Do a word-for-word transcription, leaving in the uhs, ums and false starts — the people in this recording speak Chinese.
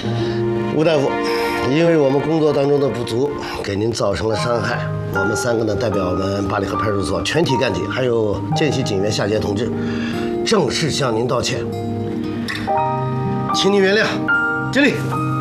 吴大夫，因为我们工作当中的不足，给您造成了伤害。我们三个呢，代表我们八里河派出所全体干警，还有见习警员夏杰同志，正式向您道歉，请您原谅。经理。